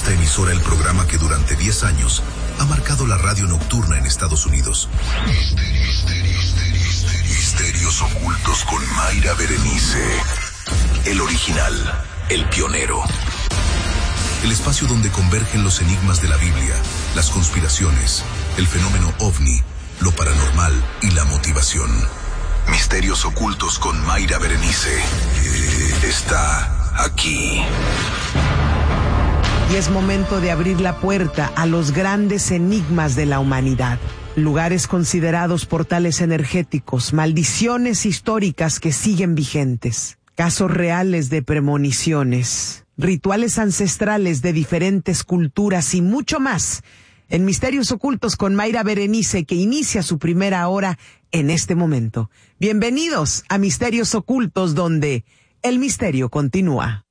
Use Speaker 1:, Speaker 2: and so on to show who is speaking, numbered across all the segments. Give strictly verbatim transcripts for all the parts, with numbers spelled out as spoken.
Speaker 1: esta emisora el programa que durante diez años ha marcado la radio nocturna en Estados Unidos. Misterio, misterio, misterio, misterio. Misterios ocultos con Mayra Berenice. El original, el pionero. El espacio donde convergen los enigmas de la Biblia, las conspiraciones, el fenómeno ovni, lo paranormal y la motivación. Misterios ocultos con Mayra Berenice. Está aquí.
Speaker 2: Y es momento de abrir la puerta a los grandes enigmas de la humanidad. Lugares considerados portales energéticos, maldiciones históricas que siguen vigentes, casos reales de premoniciones, rituales ancestrales de diferentes culturas y mucho más. En Misterios Ocultos con Mayra Berenice, que inicia su primera hora en este momento. Bienvenidos a Misterios Ocultos, donde el misterio continúa.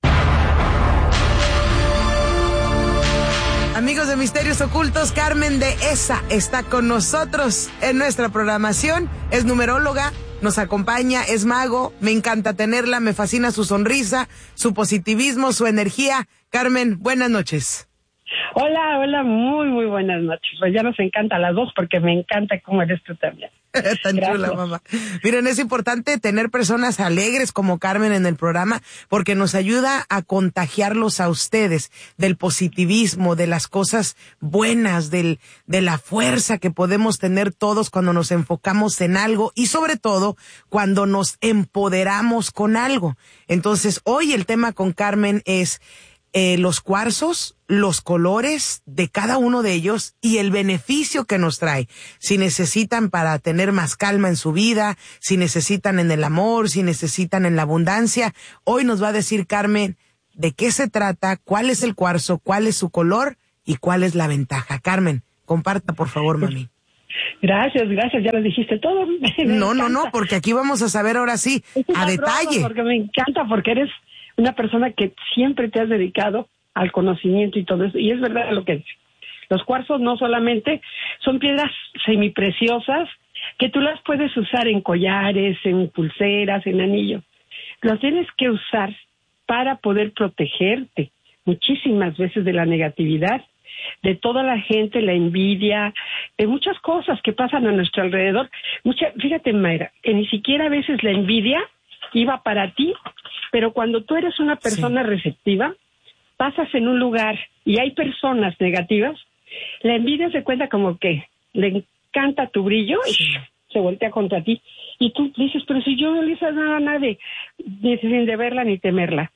Speaker 2: Amigos de Misterios Ocultos, Carmen de Esa está con nosotros en nuestra programación. Es numeróloga, nos acompaña, es mago, me encanta tenerla, me fascina su sonrisa, su positivismo, su energía. Carmen, buenas noches.
Speaker 3: Hola, hola, muy, muy buenas noches. Pues ya nos encanta a las dos porque me encanta cómo eres tú también.
Speaker 2: Tan Gracias. Chula, mamá. Miren, es importante tener personas alegres como Carmen en el programa porque nos ayuda a contagiarlos a ustedes del positivismo, de las cosas buenas, del, de la fuerza que podemos tener todos cuando nos enfocamos en algo y sobre todo cuando nos empoderamos con algo. Entonces, hoy el tema con Carmen es Eh, los cuarzos, los colores de cada uno de ellos y el beneficio que nos trae. Si necesitan para tener más calma en su vida, si necesitan en el amor, si necesitan en la abundancia. Hoy nos va a decir Carmen de qué se trata, cuál es el cuarzo, cuál es su color y cuál es la ventaja. Carmen, comparta por favor, mami.
Speaker 3: Gracias, gracias, ya lo dijiste todo.
Speaker 2: No, no, no, porque aquí vamos a saber ahora sí, a detalle.
Speaker 3: Porque me encanta, porque eres una persona que siempre te has dedicado al conocimiento y todo eso, y es verdad lo que dices. Los cuarzos no solamente son piedras semipreciosas que tú las puedes usar en collares, en pulseras, en anillos. Los tienes que usar para poder protegerte muchísimas veces de la negatividad, de toda la gente, la envidia, de muchas cosas que pasan a nuestro alrededor. Mucha, fíjate, Mayra, que ni siquiera a veces la envidia iba para ti, pero cuando tú eres una persona sí. receptiva, pasas en un lugar y hay personas negativas, la envidia se cuenta como que le encanta tu brillo sí. y se voltea contra ti. Y tú dices, pero si yo no le hice nada a nadie, ni sin deberla ni temerla.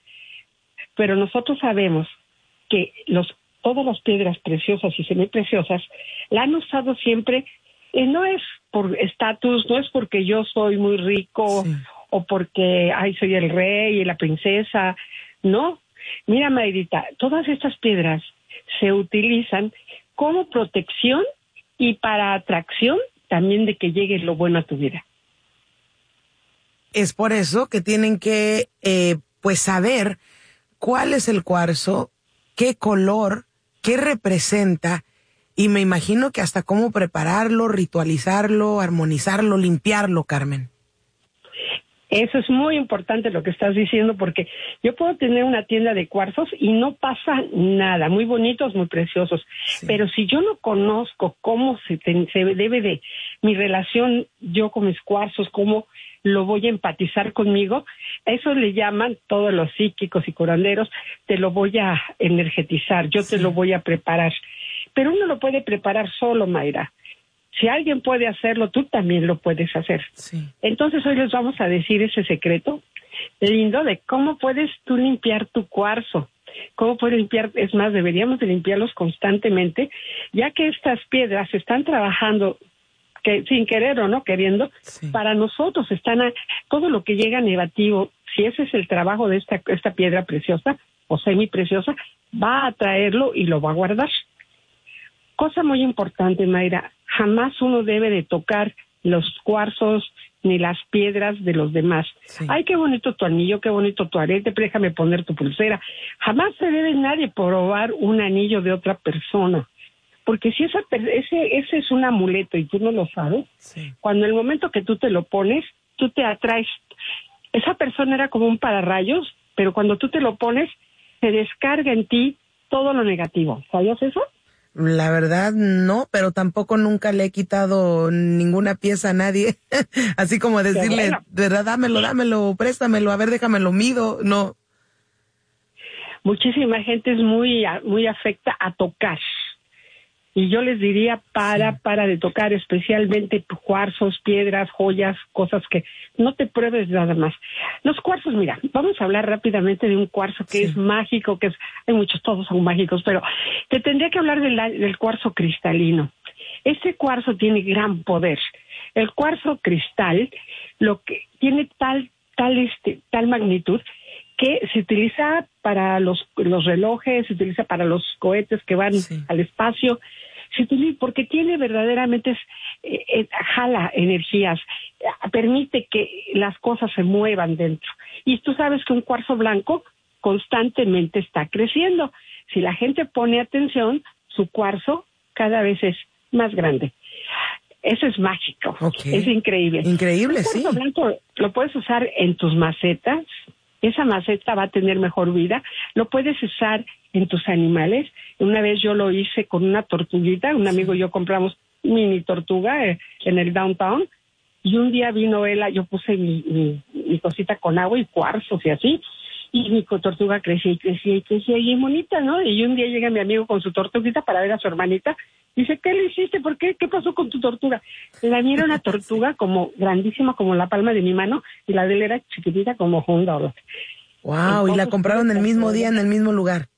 Speaker 3: Pero nosotros sabemos que los todas las piedras preciosas y semipreciosas la han usado siempre, y no es por estatus, no es porque yo soy muy rico, sí. o porque, ay, soy el rey y la princesa, no. Mira, Mayrita, todas estas piedras se utilizan como protección y para atracción también de que llegue lo bueno a tu vida.
Speaker 2: Es por eso que tienen que, eh, pues, saber cuál es el cuarzo, qué color, qué representa, y me imagino que hasta cómo prepararlo, ritualizarlo, armonizarlo, limpiarlo, Carmen.
Speaker 3: Eso es muy importante lo que estás diciendo, porque yo puedo tener una tienda de cuarzos y no pasa nada, muy bonitos, muy preciosos, sí. pero si yo no conozco cómo se, te, se debe de mi relación yo con mis cuarzos, cómo lo voy a empatizar conmigo, eso le llaman todos los psíquicos y curanderos, te lo voy a energetizar, yo sí. te lo voy a preparar, pero uno lo puede preparar solo, Mayra. Si alguien puede hacerlo, tú también lo puedes hacer. Sí. Entonces hoy les vamos a decir ese secreto lindo de cómo puedes tú limpiar tu cuarzo. Cómo puedes limpiar, es más, deberíamos de limpiarlos constantemente, ya que estas piedras están trabajando que sin querer o no queriendo, sí. para nosotros están a, todo lo que llega negativo, si ese es el trabajo de esta, esta piedra preciosa o semipreciosa, va a traerlo y lo va a guardar. Cosa muy importante, Mayra, jamás uno debe de tocar los cuarzos ni las piedras de los demás. Sí. Ay, qué bonito tu anillo, qué bonito tu arete, déjame poner tu pulsera. Jamás se debe nadie probar un anillo de otra persona, porque si esa, ese, ese es un amuleto y tú no lo sabes, sí. cuando en el momento que tú te lo pones, tú te atraes. Esa persona era como un pararrayos, pero cuando tú te lo pones, se descarga en ti todo lo negativo. ¿Sabías eso?
Speaker 2: La verdad no, pero tampoco nunca le he quitado ninguna pieza a nadie. Así como decirle, bueno, verdad, dámelo, dámelo, préstamelo, a ver, déjamelo mido, no.
Speaker 3: Muchísima gente es muy, muy afecta a tocar. Y yo les diría, para, sí. para de tocar, especialmente cuarzos, piedras, joyas, cosas que no te pruebes nada más. Los cuarzos, mira, vamos a hablar rápidamente de un cuarzo que sí. es mágico, que es, hay muchos, todos son mágicos, pero te tendría que hablar del, del cuarzo cristalino. Este cuarzo tiene gran poder. El cuarzo cristal, lo que tiene tal, tal, este, tal magnitud, que se utiliza para los, los relojes, se utiliza para los cohetes que van sí. al espacio, se utiliza porque tiene verdaderamente, eh, eh, jala energías, eh, permite que las cosas se muevan dentro. Y tú sabes que un cuarzo blanco constantemente está creciendo. Si la gente pone atención, su cuarzo cada vez es más grande. Eso es mágico, okay. es increíble.
Speaker 2: Increíble,
Speaker 3: un cuarzo
Speaker 2: sí.
Speaker 3: blanco lo puedes usar en tus macetas. Esa maceta va a tener mejor vida. Lo puedes usar en tus animales. Una vez yo lo hice con una tortuguita. Un amigo y yo compramos mini tortuga eh, en el downtown. Y un día vino él, yo puse mi, mi, mi cosita con agua y cuarzos y así. Y mi tortuga crecía y crecía y crecía y bonita, ¿no? Y un día llega mi amigo con su tortuguita para ver a su hermanita. Dice, ¿qué le hiciste? ¿Por qué? ¿Qué pasó con tu tortuga? La mía era una tortuga como grandísima como la palma de mi mano y la de él era chiquitita como Honda.
Speaker 2: Wow, entonces, y la compraron el mismo día en el mismo lugar.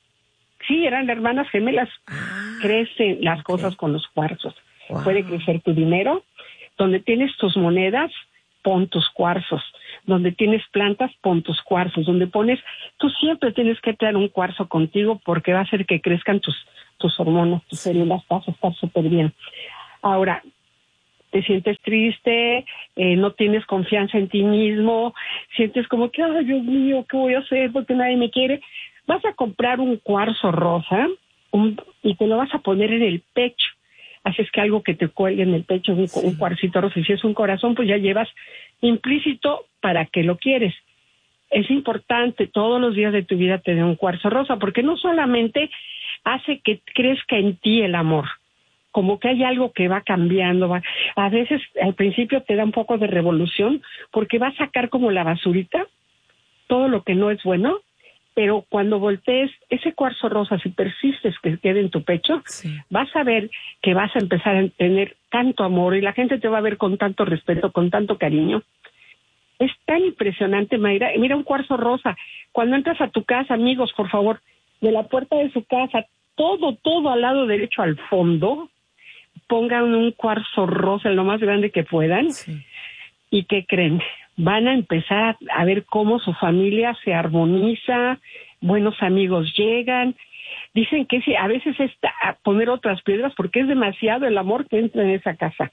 Speaker 3: Sí, eran hermanas gemelas. Ah, crecen las okay. cosas con los cuarzos. Wow. Puede crecer tu dinero. Donde tienes tus monedas, pon tus cuarzos. Donde tienes plantas, pon tus cuarzos. Donde pones, tú siempre tienes que traer un cuarzo contigo porque va a hacer que crezcan tus tus hormonas, tus células, vas a estar súper bien. Ahora, te sientes triste, eh, no tienes confianza en ti mismo, sientes como que, ay, Dios mío, ¿qué voy a hacer? Porque nadie me quiere. Vas a comprar un cuarzo rosa un, y te lo vas a poner en el pecho. Haces que algo que te cuelgue en el pecho, un, sí. un cuarcito rosa. Y si es un corazón, pues ya llevas implícito para qué lo quieres. Es importante todos los días de tu vida tener un cuarzo rosa, porque no solamente hace que crezca en ti el amor, como que hay algo que va cambiando, va, a veces al principio te da un poco de revolución, porque va a sacar como la basurita, todo lo que no es bueno, pero cuando voltees ese cuarzo rosa, si persistes que quede en tu pecho, sí. vas a ver que vas a empezar a tener tanto amor y la gente te va a ver con tanto respeto, con tanto cariño. Es tan impresionante, Mayra. Mira, un cuarzo rosa. Cuando entras a tu casa, amigos, por favor, de la puerta de su casa, todo, todo al lado derecho, al fondo, pongan un cuarzo rosa, lo más grande que puedan. Sí. ¿Y qué creen? Van a empezar a, a ver cómo su familia se armoniza, buenos amigos llegan. Dicen que sí, a veces es a poner otras piedras porque es demasiado el amor que entra en esa casa.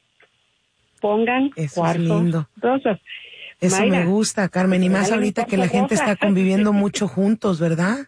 Speaker 3: Pongan
Speaker 2: Eso
Speaker 3: cuarzos
Speaker 2: es lindo.
Speaker 3: rosas.
Speaker 2: Eso
Speaker 3: Mayra,
Speaker 2: me gusta, Carmen, y más ahorita que la gente está conviviendo mucho juntos, ¿verdad?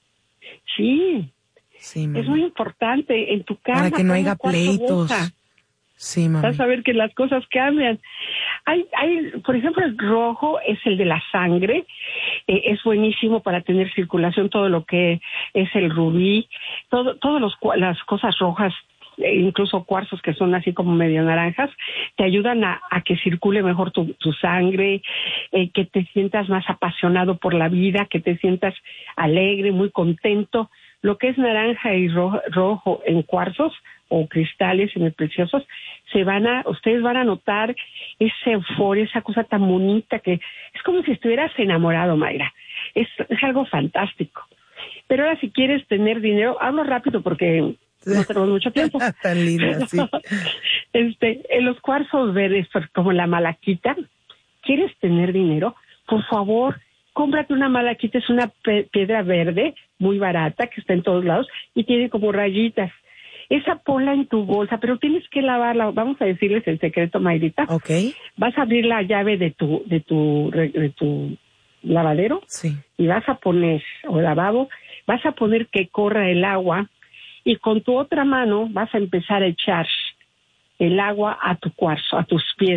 Speaker 3: Sí,
Speaker 2: sí
Speaker 3: es muy importante en tu casa.
Speaker 2: Para que no haya pleitos. Rosa. Sí, mami.
Speaker 3: Vas a ver que las cosas cambian. Hay, hay, por ejemplo, el rojo es el de la sangre. Eh, es buenísimo para tener circulación, todo lo que es el rubí, todo, todas los, las cosas rojas, incluso cuarzos que son así como medio naranjas, te ayudan a, a que circule mejor tu, tu sangre, eh, que te sientas más apasionado por la vida, que te sientas alegre, muy contento. Lo que es naranja y rojo, rojo en cuarzos o cristales semipreciosos, se van a, ustedes van a notar esa euforia, esa cosa tan bonita que es como si estuvieras enamorado, Mayra. Es, es algo fantástico. Pero ahora si quieres tener dinero, hablo rápido porque no tenemos mucho tiempo.
Speaker 2: Tan linda, sí.
Speaker 3: Este, en los cuarzos verdes, como la malaquita, ¿quieres tener dinero? Por favor, cómprate una malaquita, es una pe- piedra verde muy barata que está en todos lados y tiene como rayitas. Esa ponla en tu bolsa, pero tienes que lavarla. Vamos a decirles el secreto, Mayrita.
Speaker 2: Okay.
Speaker 3: Vas a abrir la llave de tu de tu de tu lavadero,
Speaker 2: sí.
Speaker 3: y vas a poner o lavabo, vas a poner que corra el agua y con tu otra mano vas a empezar a echar el agua a tu cuarzo, a tus piedras.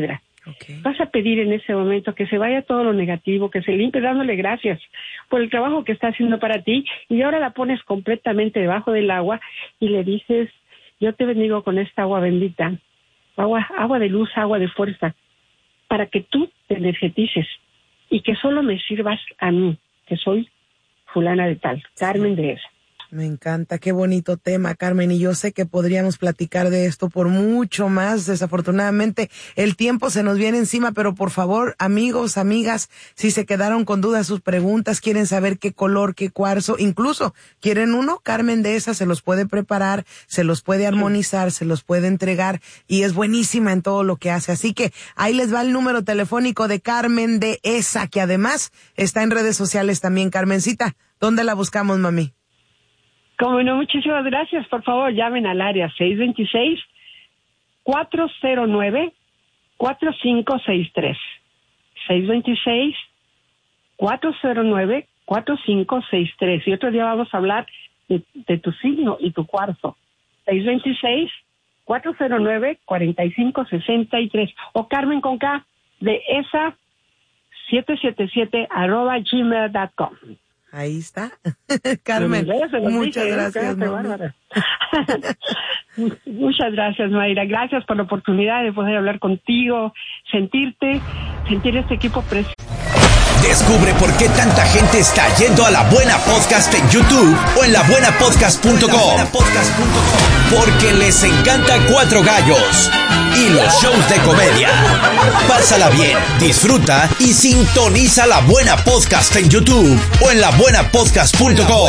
Speaker 3: Okay. Vas a pedir en ese momento que se vaya todo lo negativo, que se limpie dándole gracias por el trabajo que está haciendo para ti, y ahora la pones completamente debajo del agua y le dices, yo te bendigo con esta agua bendita, agua, agua de luz, agua de fuerza, para que tú te energetices y que solo me sirvas a mí, que soy fulana de tal, Carmen de esa.
Speaker 2: Me encanta, qué bonito tema, Carmen, y yo sé que podríamos platicar de esto por mucho más. Desafortunadamente, el tiempo se nos viene encima, pero por favor, amigos, amigas, si se quedaron con dudas, sus preguntas, quieren saber qué color, qué cuarzo, incluso quieren uno, Carmen de esa se los puede preparar, se los puede armonizar, se los puede entregar, y es buenísima en todo lo que hace. Así que ahí les va el número telefónico de Carmen de esa, que además está en redes sociales también. Carmencita, ¿dónde la buscamos, mami?
Speaker 3: Como no, muchísimas gracias. Por favor, llamen al área seis dos seis, cuatro cero nueve, cuatro cinco seis tres. seis dos seis, cuatro cero nueve, cuatro cinco seis tres. Y otro día vamos a hablar de, de tu signo y tu cuarzo. seis dos seis, cuatro cero nueve, cuatro cinco seis tres. O Carmen con K de esa siete siete siete arroba gmail punto com.
Speaker 2: Ahí está. Carmen, muchas gracias.
Speaker 3: Muchas gracias, Mayra. Gracias por la oportunidad de poder hablar contigo, sentirte, sentir este equipo precioso.
Speaker 1: Descubre por qué tanta gente está yendo a La Buena Podcast en YouTube o en la buena podcast punto com. Porque les encanta Cuatro Gallos y los shows de comedia. Pásala bien, disfruta y sintoniza La Buena Podcast en YouTube o en la buena podcast punto com.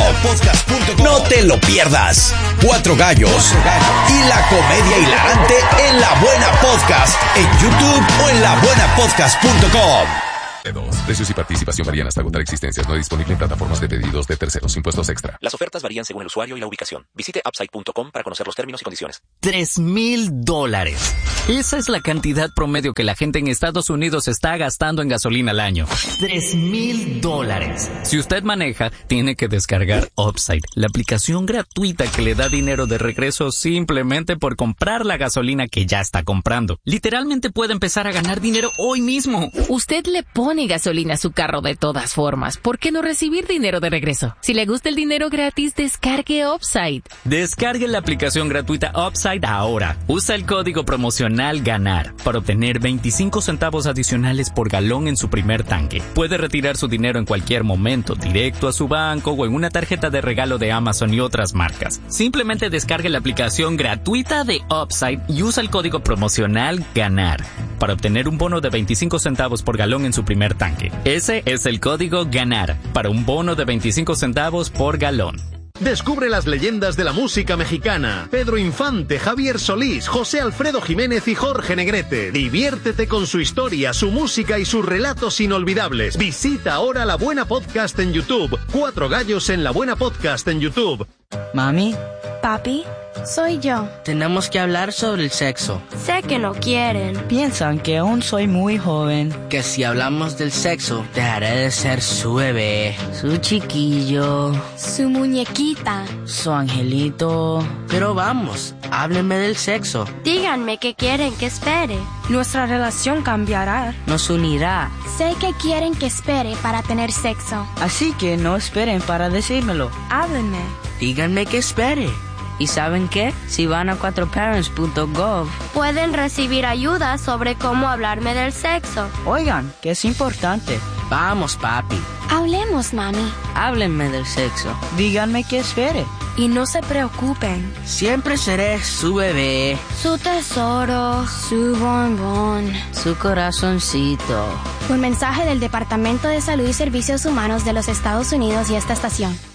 Speaker 1: No te lo pierdas. Cuatro Gallos y la comedia hilarante en La Buena Podcast en YouTube o en la buena podcast punto com. Precios y participación varían hasta agotar existencias. No disponible en plataformas de pedidos de terceros. Impuestos extra.
Speaker 4: Las ofertas varían según el usuario y la ubicación. Visite upside punto com para conocer los términos y condiciones.
Speaker 5: Tres mil dólares. Esa es la cantidad promedio que la gente en Estados Unidos está gastando en gasolina al año. Tres mil dólares. Si usted maneja, tiene que descargar Upside, la aplicación gratuita que le da dinero de regreso simplemente por comprar la gasolina que ya está comprando. Literalmente puede empezar a ganar dinero hoy mismo.
Speaker 6: Usted le pone gasolina a su carro de todas formas. ¿Por qué no recibir dinero de regreso? Si le gusta el dinero gratis, descargue Upside.
Speaker 5: Descargue la aplicación gratuita Upside ahora. Usa el código promocional GANAR para obtener veinticinco centavos adicionales por galón en su primer tanque. Puede retirar su dinero en cualquier momento, directo a su banco o en una tarjeta de regalo de Amazon y otras marcas. Simplemente descargue la aplicación gratuita de Upside y usa el código promocional GANAR para obtener un bono de veinticinco centavos por galón en su primer tanque. Ese es el código GANAR para un bono de veinticinco centavos por galón.
Speaker 7: Descubre las leyendas de la música mexicana. Pedro Infante, Javier Solís, José Alfredo Jiménez y Jorge Negrete. Diviértete con su historia, su música y sus relatos inolvidables. Visita ahora La Buena Podcast en YouTube. Cuatro Gallos en La Buena Podcast en YouTube.
Speaker 8: Mami.
Speaker 9: Papi, soy yo.
Speaker 8: Tenemos que hablar sobre el sexo.
Speaker 9: Sé que no quieren.
Speaker 8: Piensan que aún soy muy joven. Que si hablamos del sexo, dejaré de ser su bebé, su chiquillo,
Speaker 9: su muñequita,
Speaker 8: su angelito. Pero vamos, háblenme del sexo.
Speaker 9: Díganme qué quieren que espere. Nuestra relación cambiará.
Speaker 8: Nos unirá.
Speaker 9: Sé que quieren que espere para tener sexo.
Speaker 8: Así que no esperen para decírmelo.
Speaker 9: Háblenme.
Speaker 8: Díganme que espere. ¿Y saben qué? Si van a cuatro parents punto gov,
Speaker 9: pueden recibir ayuda sobre cómo hablarme del sexo.
Speaker 8: Oigan, que es importante. Vamos, papi.
Speaker 9: Hablemos, mami.
Speaker 8: Háblenme del sexo. Díganme que espere.
Speaker 9: Y no se preocupen.
Speaker 8: Siempre seré su bebé,
Speaker 9: su tesoro, su bombón,
Speaker 8: su corazoncito.
Speaker 9: Un mensaje del Departamento de Salud y Servicios Humanos de los Estados Unidos y esta estación.